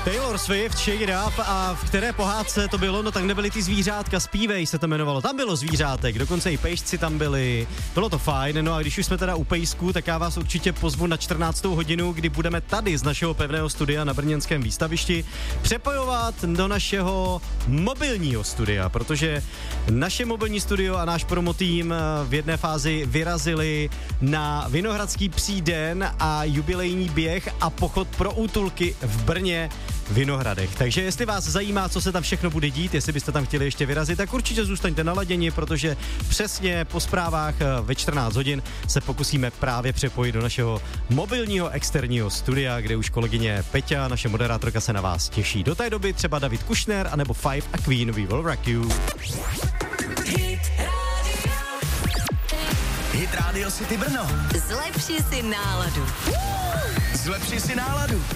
Taylor Swift, Shake It Up, a v které pohádce to bylo? No tak nebyly ty zvířátka, Zpívej se to jmenovalo, tam bylo zvířátek, dokonce i pejsci tam byli, bylo to fajn, no a když už jsme teda u pejsků, tak já vás určitě pozvu na 14. hodinu, kdy budeme tady z našeho pevného studia na brněnském výstavišti přepojovat do našeho mobilního studia, protože naše mobilní studio a náš promotým v jedné fázi vyrazili na Vinohradský příden a jubilejní běh a pochod pro útulky v Brně Vinohradech. Takže jestli vás zajímá, co se tam všechno bude dít, jestli byste tam chtěli ještě vyrazit, tak určitě zůstaňte naladěni, protože přesně po zprávách ve 14 hodin se pokusíme právě přepojit do našeho mobilního externího studia, kde už kolegyně Peťa, naše moderátorka, se na vás těší. Do té doby třeba David Kushner a nebo Five a Queen We Will Rock You. Hit Radio City Brno. Zlepši si náladu. Zlepši si náladu.